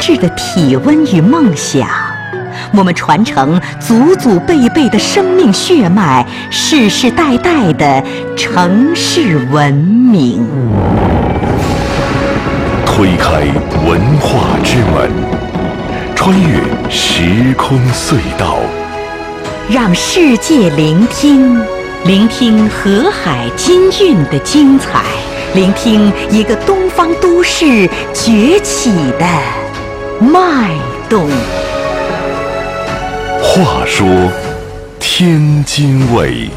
世的体温与梦想，我们传承祖祖辈辈的生命血脉，世世代代的城市文明。 推开文化之门，穿越时空隧道， 让世界聆听，聆听河海金韵的精彩，聆听一个东方都市崛起的脉动。 话说天津卫。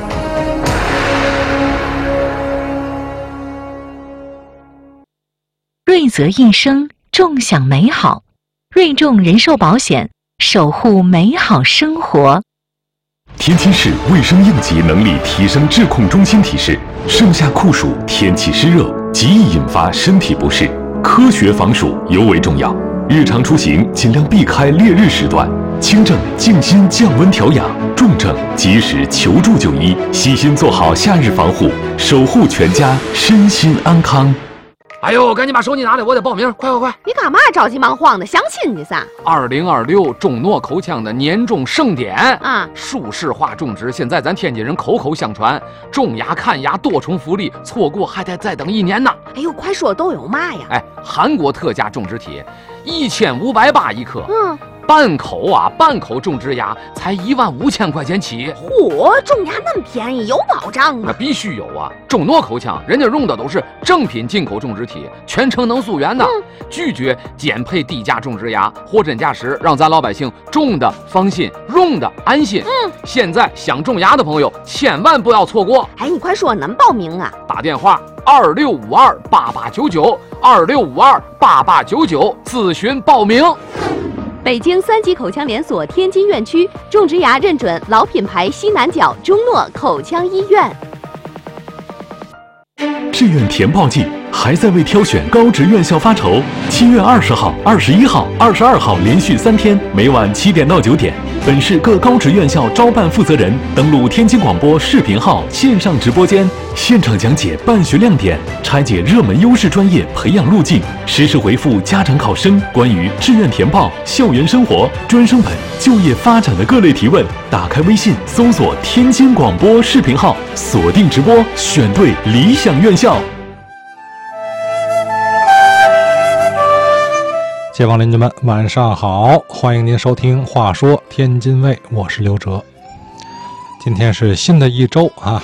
瑞泽应生，众享美好。瑞众人寿保险，守护美好生活。 天津市卫生应急能力提升治控中心提示：盛夏酷暑，天气湿热，极易引发身体不适，科学防暑尤为重要。日常出行尽量避开烈日时段，轻症静心降温调养，重症及时求助就医，悉心做好夏日防护，守护全家身心安康。 哎呦，赶紧把手机拿来，我得报名！快！ 你干嘛着急忙慌的？相亲去噻 ！2026中诺口腔的年终盛典啊， 舒适化种植，现在咱天津人口口相传，种牙看牙多重福利，错过还得再等1年呢。 哎呦，快说都有嘛呀？ 韩国特价种植体，1580一颗。半口种植牙才15000块钱起。 嚯，种牙那么便宜，有保障吗？ 那必须有啊！中诺口腔人家用的都是正品进口种植体，全程能溯源的，拒绝减配低价种植牙，货真价实，让咱老百姓种的放心，用的安心。现在想种牙的朋友千万不要错过。 哎，你快说，能报名啊？ 打电话26528899，26528899，咨询报名。 北京3级口腔连锁天津院区种植牙认准老品牌西南角中诺口腔医院。 志愿填报季还在为挑选高职院校发愁。7月20号、21号、22号连续3天，每晚7点到9点，本市各高职院校招办负责人登录天津广播视频号线上直播间，现场讲解办学亮点，拆解热门优势专业培养路径，实时回复家长考生关于志愿填报、校园生活、专升本、就业发展的各类提问。打开微信，搜索天津广播视频号，锁定直播，选对理想院校。 街坊邻居们晚上好，欢迎您收听话说天津卫，我是刘哲。今天是新的一周啊，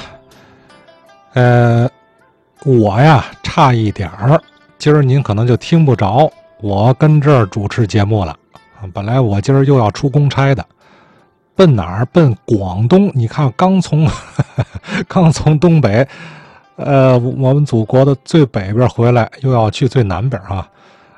我呀差一点儿，今儿您可能就听不着我跟这儿主持节目了。本来我今儿又要出公差的，奔哪儿？奔广东。你看刚从东北，我们祖国的最北边回来，又要去最南边啊。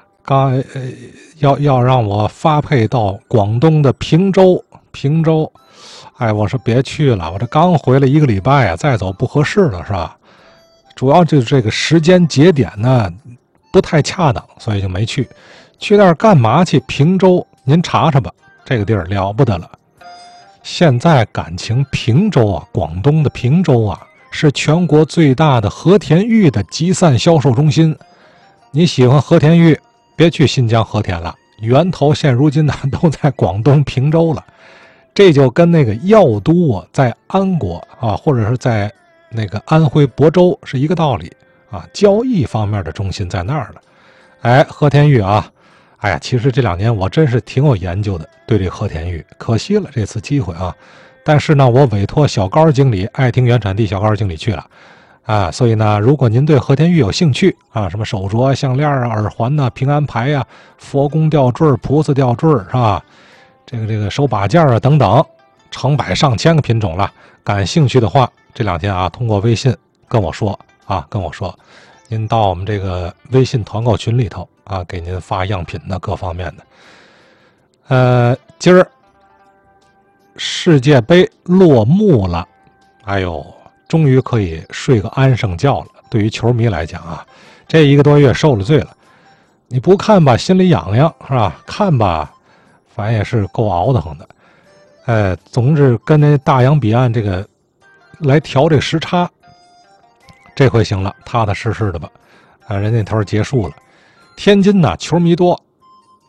要让我发配到广东的平州，哎，我说别去了，我这刚回来1个礼拜啊，再走不合适了，是吧？主要就是这个时间节点呢不太恰当，所以就没去。去那儿干嘛去？平州，您查查吧，这个地儿了不得了。现在感情平州啊，广东的平州啊，是全国最大的和田玉的集散销售中心。你喜欢和田玉，别去新疆和田了，源头现如今呢都在广东平州了。这就跟那个药都啊在安国啊，或者是在那个安徽亳州是一个道理啊，交易方面的中心在那儿了。哎，和田玉啊，哎呀，其实这2年我真是挺有研究的，对这和田玉，可惜了这次机会啊。但是呢，我委托小高经理，爱听原产地小高经理去了啊，所以呢，如果您对和田玉有兴趣啊，什么手镯、项链啊、耳环呐、平安牌呀、佛宫吊坠、菩萨吊坠是吧？这个手把件啊等等，成百上千个品种了。感兴趣的话，这2天啊，通过微信跟我说，您到我们这个微信团购群里头啊，给您发样品的各方面的。今儿世界杯落幕了，哎呦，终于可以睡个安生觉了。对于球迷来讲啊，这1个多月受了罪了。你不看吧，心里痒痒是吧？看吧，反正也是够熬得慌的。总之跟那大洋彼岸这个来调这个时差，这回行了，踏踏实实的吧。人家头结束了。天津呢球迷多，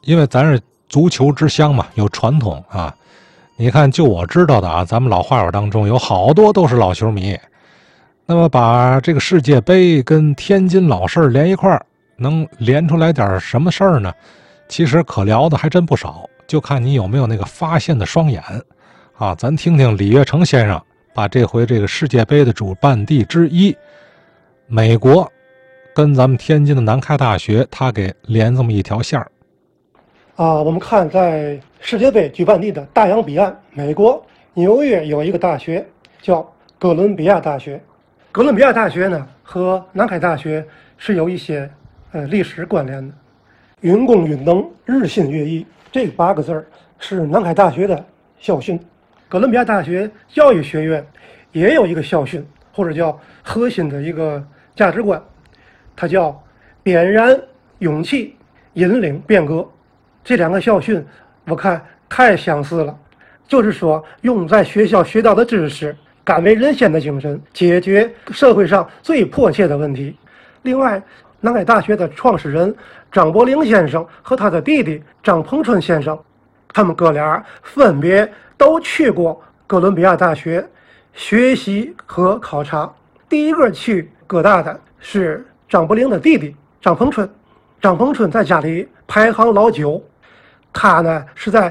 因为咱是足球之乡嘛，有传统啊。你看，就我知道的啊，咱们老话友当中有好多都是老球迷。那么把这个世界杯跟天津老事儿连一块儿，能连出来点什么事儿呢？其实可聊的还真不少，就看你有没有那个发现的双眼啊。咱听听李月成先生把这回这个世界杯的主办地之一美国跟咱们天津的南开大学他给连这么一条线儿。 我们看在世界杯举办地的大洋彼岸，美国纽约有一个大学叫哥伦比亚大学。哥伦比亚大学呢和南开大学是有一些历史关联的。允公允能，日新月异，这8个字儿是南开大学的校训。哥伦比亚大学教育学院也有一个校训，或者叫核心的一个价值观，它叫点燃勇气，引领变革。这2个校训我看太相似了，就是说用在学校学到的知识，敢为人先的精神，解决社会上最迫切的问题。另外，南开大学的创始人张伯苓先生和他的弟弟张鹏春先生，他们哥俩分别都去过哥伦比亚大学学习和考察。第一个去哥大的是张伯苓的弟弟张鹏春。张鹏春在家里排行老9，他呢是在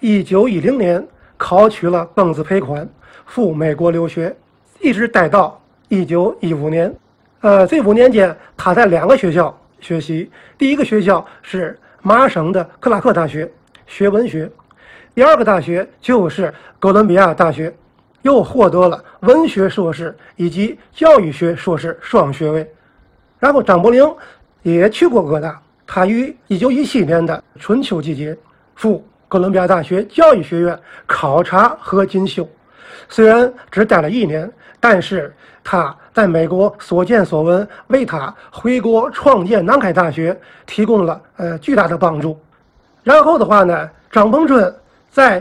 1910年考取了庚子赔款，赴美国留学，一直待到1915年。这5年间，他在2个学校学习。第一个学校是麻省的克拉克大学，学文学；第2个大学就是哥伦比亚大学，又获得了文学硕士以及教育学硕士双学位。然后张伯苓也去过哥大，他于1917年的春秋季节赴哥伦比亚大学教育学院考察和进修。虽然只待了1年，但是他在美国所见所闻，为他回国创建南开大学提供了巨大的帮助。然后的话呢，张鹏春在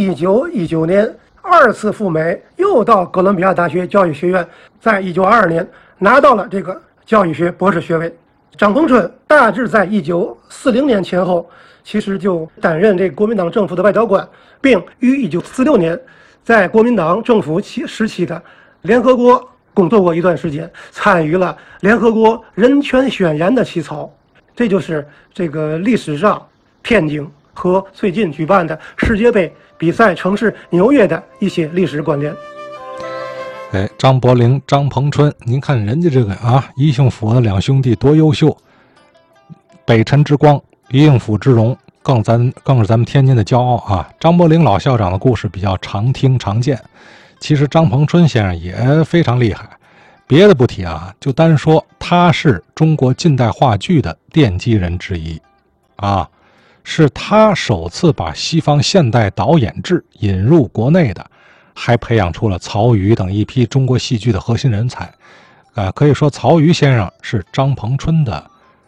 1919年2次赴美，又到哥伦比亚大学教育学院，在1922年拿到了这个教育学博士学位。张鹏春大致在1940年前后，其实就担任这个国民党政府的外交官，并于1946年在国民党政府时期的联合国工作过一段时间，参与了联合国人权宣言的起草。这就是这个历史上天津和最近举办的世界杯比赛城市纽约的一些历史关联。 张伯苓、张鹏春，您看人家这个宜兴府的2兄弟多优秀，北辰之光，宜兴府之荣，更是咱们天津的骄傲啊！张伯苓老校长的故事比较常听常见，其实张鹏春先生也非常厉害。别的不提啊，就单说他是中国近代话剧的奠基人之一啊，是他首次把西方现代导演制引入国内的，还培养出了曹禺等一批中国戏剧的核心人才。可以说曹禺先生是张鹏春的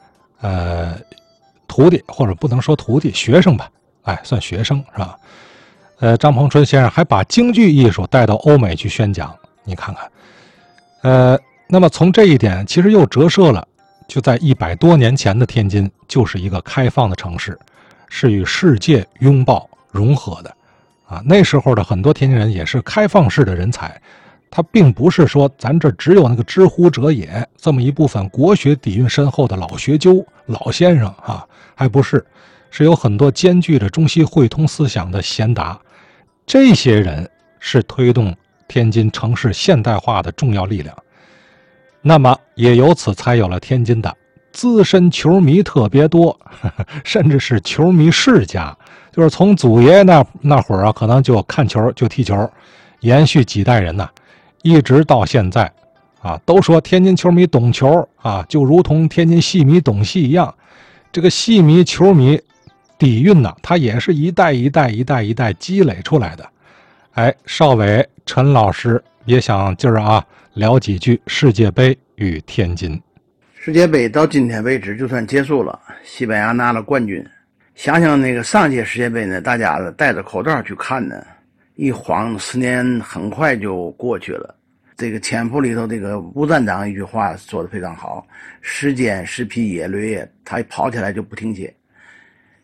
徒弟，或者不能说徒弟，学生吧，算学生是吧？张鹏春先生还把京剧艺术带到欧美去宣讲，你看看。那么从这一点其实又折射了，就在100多年前的天津就是一个开放的城市，是与世界拥抱融合的啊。那时候的很多天津人也是开放式的人才，他并不是说咱这只有那个知乎者也这么一部分国学底蕴深厚的老学究老先生啊，还不是，是有很多兼具着中西汇通思想的贤达。这些人是推动天津城市现代化的重要力量，那么也由此才有了天津的资深球迷特别多，甚至是球迷世家，就是从祖爷那会儿可能就看球就踢球，延续几代人一直到现在都说天津球迷懂球就如同天津戏迷懂戏一样，这个戏迷球迷底蕴它也是一代一代积累出来的。邵伟陈老师也想今儿聊几句世界杯与天津。 世界杯到今天为止就算结束了，西班牙拿了冠军。想想那个上届世界杯呢，大家戴着口罩去看呢，一晃10年很快就过去了。这个签谱里头这个吴站长一句话说得非常好，时间是匹野驴，他跑起来就不停歇。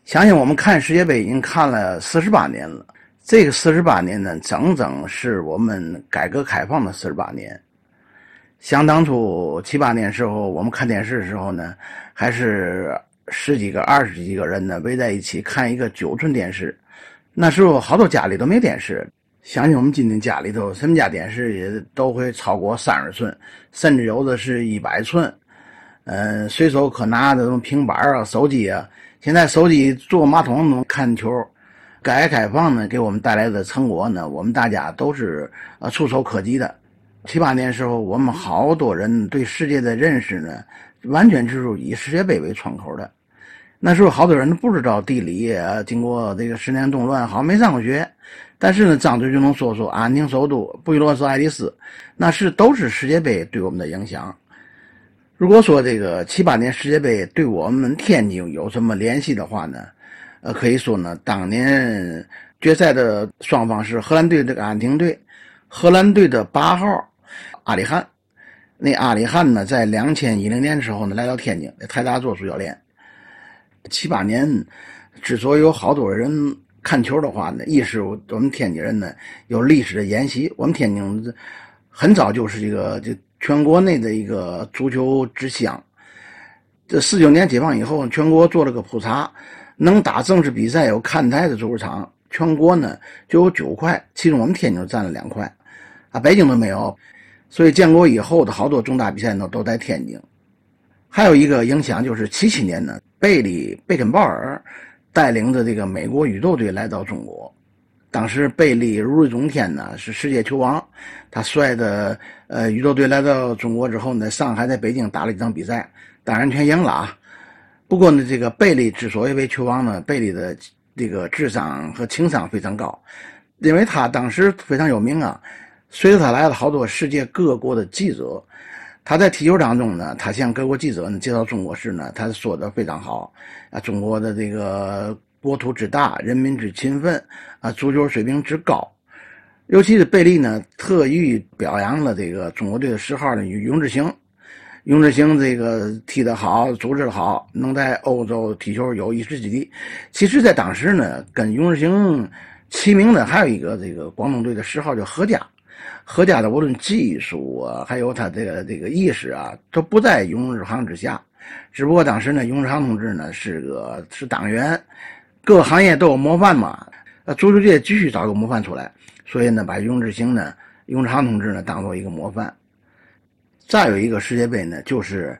相信我们看世界杯已经看了48年了，这个48年呢，整整是我们改革开放的48年。想当初78年时候，我们看电视的时候呢，还是10几个、20几个人呢围在一起看一个9寸电视。那时候好多家里都没电视，相信我们今天家里头什么家电视也都会超过30寸，甚至有的是100寸。随手可拿的平板啊、手机啊，现在手机坐马桶能看球。改革开放呢给我们带来的成果呢，我们大家都是触手可及的。78年时候，我们好多人对世界的认识呢，完全就是以世界杯为窗口的。那时候好多人都不知道地理啊，经过这个10年动乱，好像没上过学，但是呢，张嘴就能说出安宁首都、布宜诺斯艾利斯，那都是世界杯对我们的影响。如果说这个78年世界杯对我们天津有什么联系的话呢，可以说呢，当年决赛的双方是荷兰队这个阿根廷队，荷兰队的8号阿里汉。那阿里汉呢，在2010年的时候呢，来到天津，台大做主教练。78年之所以有好多人看球的话呢，一是我们天津人呢有历史的沿袭，我们天津很早就是就全国内的一个足球之乡。这49年解放以后，全国做了个普查，能打正式比赛有看台的足球场，全国呢就有9块，其中我们天津占了2块，北京都没有。所以建国以后的好多重大比赛呢都在天津。还有一个影响就是77年呢，贝肯鲍尔带领着这个美国宇宙队来到中国。当时贝利如日中天呢，是世界球王。他率的宇宙队来到中国之后呢，上海在北京打了一场比赛，当然全赢了啊。不过呢，这个贝利之所以为球王呢，贝利的这个智商和情商非常高，因为他当时非常有名啊。随着他来了好多世界各国的记者，他在踢球当中呢，他向各国记者呢介绍中国时呢，他说的非常好啊，中国的这个国土之大，人民之勤奋啊，足球水平之高。尤其是贝利呢，特意表扬了这个中国队的10号呢雍志行。雍志行这个踢得好，组织得好，能在欧洲踢球有一席之地。其实在当时呢，跟雍志行齐名的还有一个这个广东队的10号叫何家。何家的无论技术啊，还有他这个意识啊，都不在雍志航之下。只不过当时呢，雍志航同志呢是党员，各个行业都有模范嘛。足球界继续找个模范出来，所以呢，把雍志航同志呢当做一个模范。再有一个世界杯呢，就是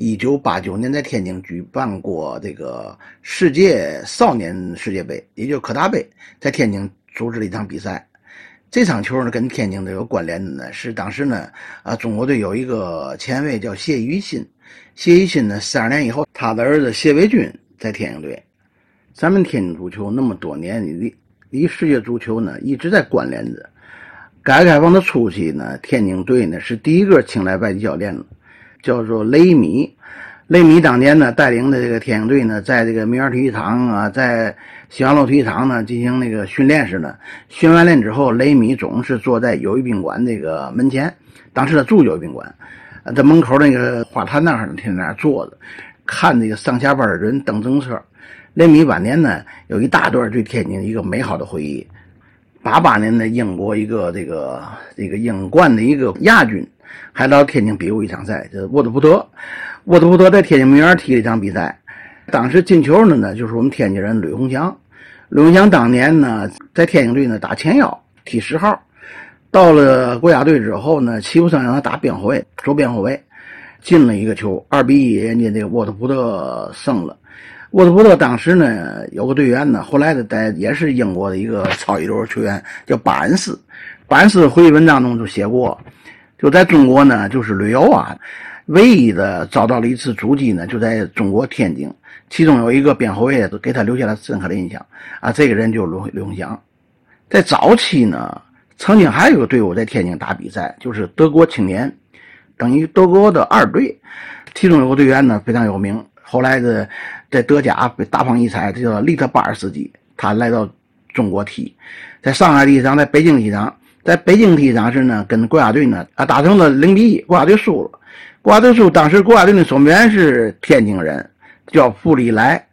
1989年在天津举办过这个世界少年世界杯，也就是科大杯，在天津组织了一场比赛。这场球呢跟天津的有关联的呢，是当时呢中国队有一个前卫叫谢玉新。谢玉新呢42年以后，他的儿子谢伟军在天津队。咱们天津足球那么多年，离世界足球呢一直在关联着。改革开放的初期呢，天津队呢是第一个请来外籍教练了，叫做雷米。雷米当年呢带领的这个天津队呢，在这个明园体育场啊，在西洋路体育场呢进行那个训练时呢，训完练之后，雷米总是坐在友谊宾馆这个门前，当时他住友谊宾馆，在门口那个花坛那儿天天在那儿坐着，看这个上下班的人等政策。雷米晚年呢有一大段对天津一个美好的回忆。88年呢，英国一个这个英冠的一个亚军，还到天津比过一场赛，就是沃特福德在天津明园踢了一场比赛，当时进球的呢就是我们天津人吕鸿祥。吕鸿祥当年呢在天津队呢打前腰，踢10号，到了国家队之后呢，齐福生让他打边后卫，左边后卫，进了一个球，2-1，人家这个沃特福德胜了。沃特福德当时呢有个队员呢，后来的也是英国的一个超一流球员，叫巴恩斯。巴恩斯回忆文章中就写过，就在中国呢就是旅游啊，唯一的找到了一次足迹呢，就在中国天津，其中有一个边后卫给他留下了深刻的印象啊，这个人就是吕鸿祥。在早期呢，曾经还有一个队伍在天津打比赛，就是德国青年，等于德国的2队，其中有个队员呢非常有名，后来在德甲被大放异彩，这叫利特巴尔斯基，他来到中国踢，在上海体育场，在北京体育场，在北京体育场时呢，跟国家队呢打成了0-1，国家队输了。当时国家队的守门员是天津人，叫傅利来。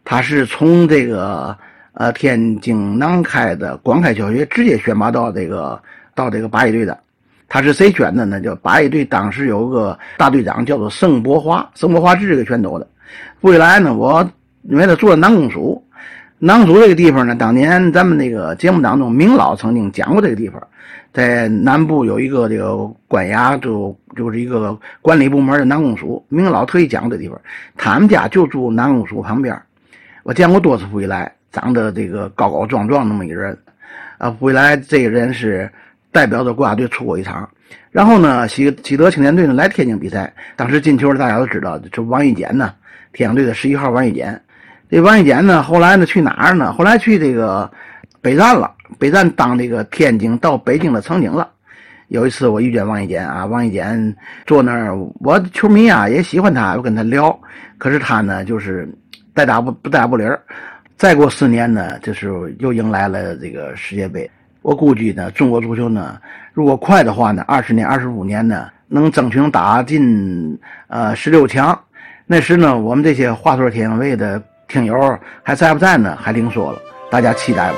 他是从这个天津南开的广开小学直接选拔到这个8A队的。他是谁选的呢？就8A队当时有个大队长叫做盛伯华，盛伯华是这个选走的。未来呢，我因为他做了南公署，南公署这个地方呢，当年咱们那个节目当中，明老曾经讲过这个地方，在南部有一个这个官衙，就是一个管理部门的南公署，明老特意讲这个地方，他们家就住南公署旁边。我见过多次傅维来，长得这个高高壮壮那么一个人，傅维来这个人是代表着国家队出过一场。然后呢，喜德青年队呢来天津比赛，当时进球的大家都知道，就王一简呢，天津队的11号王一简。这王一简呢，后来呢去哪儿呢？后来去这个北站了，北站当这个天津到北京的乘警了。有一次我遇见王一简啊，王一简坐那儿，我球迷啊也喜欢他，我跟他聊，可是他呢就是带打不理儿。再过4年呢，就是又迎来了这个世界杯。我估计呢，中国足球呢，如果快的话呢，20年、25年呢，能争取打进16强。那时呢，我们这些华硕天津卫的听友还在不在呢？还另说了，大家期待吧。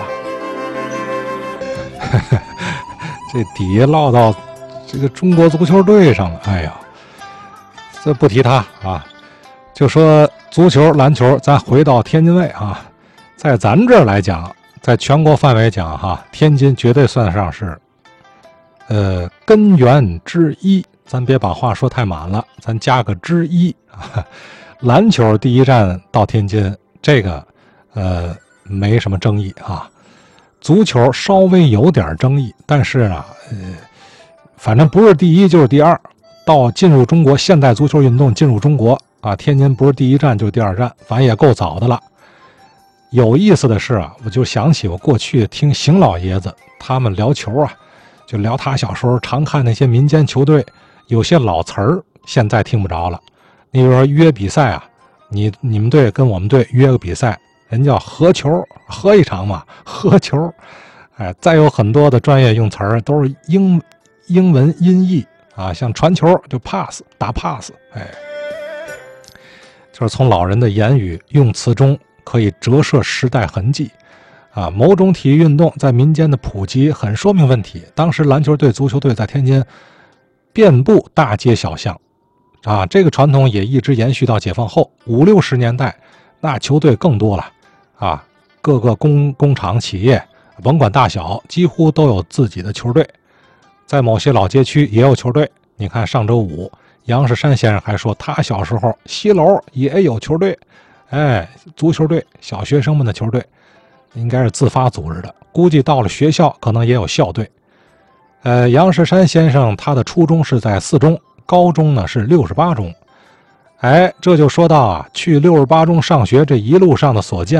这底下落到这个中国足球队上了，哎呀，这不提他啊，就说足球、篮球，咱回到天津卫啊，在咱这儿来讲。在全国范围讲哈，天津绝对算得上是根源之一，咱别把话说太满了，咱加个之一啊。篮球第一站到天津，这个没什么争议啊。足球稍微有点争议，但是呢反正不是第一就是第二。到进入中国现代足球运动进入中国啊，天津不是第一站就是第二站，反正也够早的了。有意思的是啊，我就想起我过去听邢老爷子他们聊球啊，就聊他小时候常看那些民间球队，有些老词儿现在听不着了。你比如说约比赛啊，你们队跟我们队约个比赛，人叫合球，合一场嘛，合球。哎，再有很多的专业用词儿都是英文音译啊，像传球就 pass 打 pass， 哎，就是从老人的言语用词中。可以折射时代痕迹，啊，某种体育运动在民间的普及很说明问题。当时篮球队、足球队在天津遍布大街小巷，啊，这个传统也一直延续到解放后50、60年代，那球队更多了，啊，各个工厂企业，甭管大小，几乎都有自己的球队。在某些老街区也有球队，你看上周五，杨士山先生还说他小时候西楼也有球队。哎，足球队，小学生们的球队，应该是自发组织的。估计到了学校，可能也有校队。杨士山先生他的初中是在4中，高中呢是68中。哎，这就说到啊，去68中上学这一路上的所见。